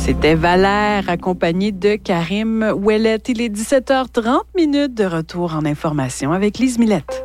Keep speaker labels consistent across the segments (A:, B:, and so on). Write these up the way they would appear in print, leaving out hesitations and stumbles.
A: C'était Valère accompagné de Karim Ouellet. Il est 17h30 de retour en information avec Lise Millette.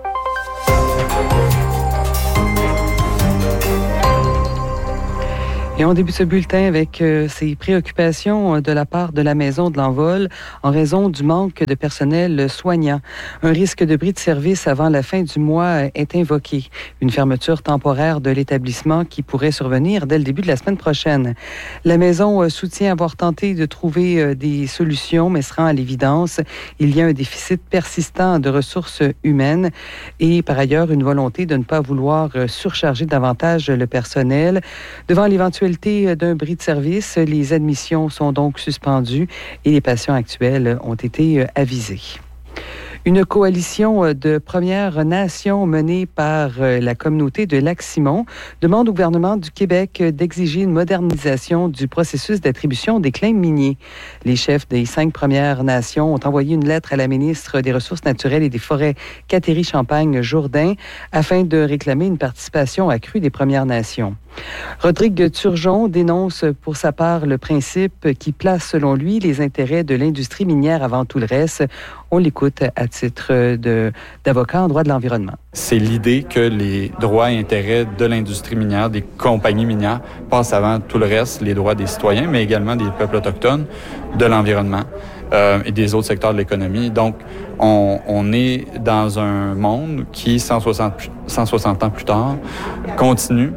A: Et on débute ce bulletin avec ces préoccupations de la part de la Maison de l'Envol en raison du manque de personnel soignant. Un risque de bris de service avant la fin du mois est invoqué. Une fermeture temporaire de l'établissement qui pourrait survenir dès le début de la semaine prochaine. La Maison soutient avoir tenté de trouver des solutions, mais se rend à l'évidence, il y a un déficit persistant de ressources humaines et par ailleurs une volonté de ne pas vouloir surcharger davantage le personnel. Devant l'éventualité d'un bris de service, les admissions sont donc suspendues et les patients actuels ont été avisés. Une coalition de Premières Nations menée par la communauté de Lac-Simon demande au gouvernement du Québec d'exiger une modernisation du processus d'attribution des claims miniers. Les chefs des 5 Premières Nations ont envoyé une lettre à la ministre des Ressources naturelles et des Forêts, Catherine Champagne-Jourdain, afin de réclamer une participation accrue des Premières Nations. Rodrigue Turgeon dénonce pour sa part le principe qui place, selon lui, les intérêts de l'industrie minière avant tout le reste. On l'écoute à titre d'avocat en droit de l'environnement.
B: C'est l'idée que les droits et intérêts de l'industrie minière, des compagnies minières, passent avant tout le reste, les droits des citoyens, mais également des peuples autochtones, de l'environnement et des autres secteurs de l'économie. Donc, on est dans un monde qui, 160 ans plus tard, continue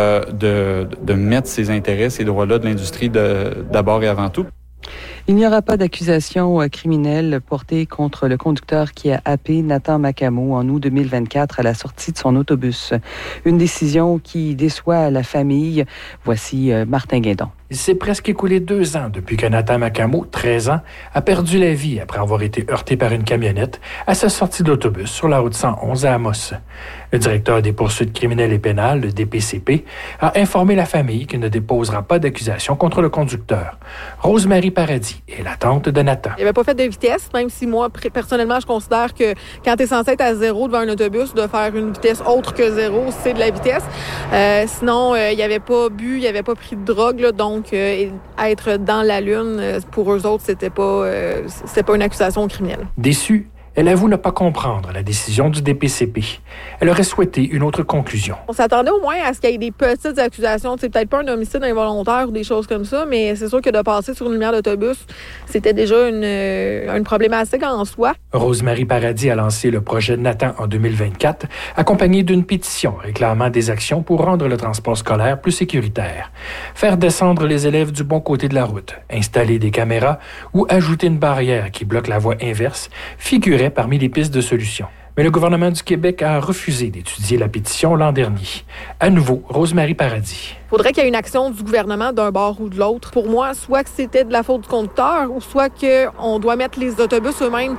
B: de mettre ces intérêts, ces droits-là de l'industrie d'abord et avant tout.
A: Il n'y aura pas d'accusation criminelle portée contre le conducteur qui a happé Nathan Macamo en août 2024 à la sortie de son autobus. Une décision qui déçoit la famille. Voici Martin Guindon.
C: Il s'est presque écoulé 2 ans depuis que Nathan Macamo, 13 ans, a perdu la vie après avoir été heurté par une camionnette à sa sortie d'autobus sur la route 111 à Amos. Le directeur des poursuites criminelles et pénales, le DPCP, a informé la famille qu'il ne déposera pas d'accusation contre le conducteur. Rosemary Paradis est la tante de Nathan.
D: Il n'avait pas fait de vitesse, même si moi, personnellement, je considère que quand tu es censé être à 0 devant un autobus, de faire une vitesse autre que 0, c'est de la vitesse. Sinon, il n'avait pas bu, il n'avait pas pris de drogue, là, donc être dans la lune, pour eux autres, c'était pas une accusation criminelle.
C: Déçue, elle avoue ne pas comprendre la décision du DPCP. Elle aurait souhaité une autre conclusion.
D: On s'attendait au moins à ce qu'il y ait des petites accusations. C'est peut-être pas un homicide involontaire ou des choses comme ça, mais c'est sûr que de passer sur une lumière d'autobus, c'était déjà une problématique en soi.
C: Rosemary Paradis a lancé le projet Nathan en 2024, accompagné d'une pétition réclamant des actions pour rendre le transport scolaire plus sécuritaire. Faire descendre les élèves du bon côté de la route, installer des caméras ou ajouter une barrière qui bloque la voie inverse figurait parmi les pistes de solutions. Mais le gouvernement du Québec a refusé d'étudier la pétition l'an dernier. À nouveau, Rosemary Paradis.
D: Il faudrait qu'il y ait une action du gouvernement d'un bord ou de l'autre. Pour moi, soit que c'était de la faute du conducteur ou soit qu'on doit mettre les autobus eux-mêmes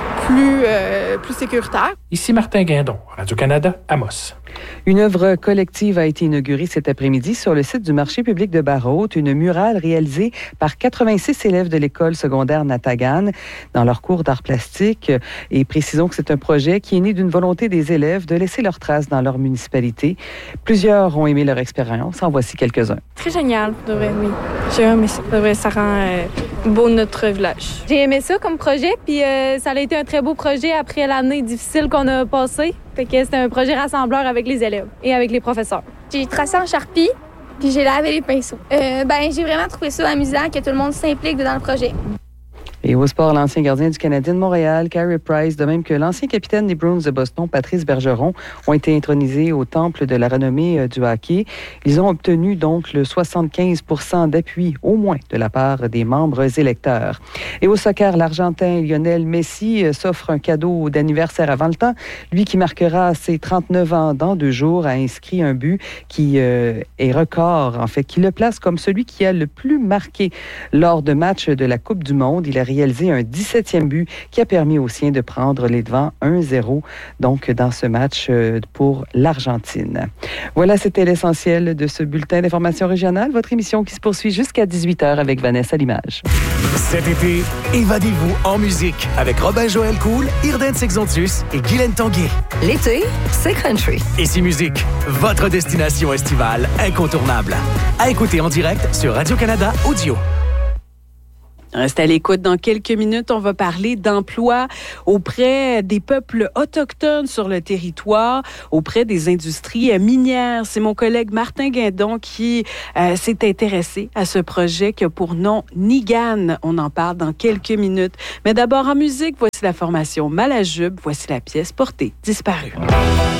D: plus sécuritaires.
C: Ici Martin Guindon, Radio-Canada, Amos.
A: Une œuvre collective a été inaugurée cet après-midi sur le site du marché public de Barrault, une murale réalisée par 86 élèves de l'école secondaire Natagan dans leur cours d'art plastique. Et précisons que c'est un projet qui est né d'une volonté des élèves de laisser leurs traces dans leur municipalité. Plusieurs ont aimé leur expérience. En voici quelques-uns.
E: Très génial, de vrai, oui. J'ai aimé ça. De vrai, ça rend beau notre village. J'ai aimé ça comme projet, puis ça a été un très beau projet après l'année difficile qu'on a passée. Fait que c'était un projet rassembleur avec les élèves et avec les professeurs.
F: J'ai tracé en charpie, puis j'ai lavé les pinceaux. J'ai vraiment trouvé ça amusant que tout le monde s'implique dans le projet.
A: Et au sport, l'ancien gardien du Canadien de Montréal, Carey Price, de même que l'ancien capitaine des Bruins de Boston, Patrice Bergeron, ont été intronisés au temple de la renommée du hockey. Ils ont obtenu donc le 75 % d'appui, au moins, de la part des membres électeurs. Et au soccer, l'Argentin Lionel Messi s'offre un cadeau d'anniversaire avant le temps. Lui qui marquera ses 39 ans dans 2 jours a inscrit un but qui est record, en fait, qui le place comme celui qui a le plus marqué lors de matchs de la Coupe du Monde. Il a réalisé un 17e but qui a permis aux siens de prendre les devants 1-0 donc dans ce match pour l'Argentine. Voilà, c'était l'essentiel de ce bulletin d'information régionale. Votre émission qui se poursuit jusqu'à 18h avec Vanessa Limage.
G: Cet été, évadez-vous en musique avec Robin-Joël Cool, Irden Sexontius et Guylaine Tanguay.
H: L'été, c'est country.
G: Ici Musique, votre destination estivale incontournable. À écouter en direct sur Radio-Canada Audio.
I: Restez à l'écoute. Dans quelques minutes, on va parler d'emploi auprès des peuples autochtones sur le territoire, auprès des industries minières. C'est mon collègue Martin Guindon qui s'est intéressé à ce projet qui a pour nom Nigan. On en parle dans quelques minutes. Mais d'abord, en musique, voici la formation Malajube. Voici la pièce Portée disparue.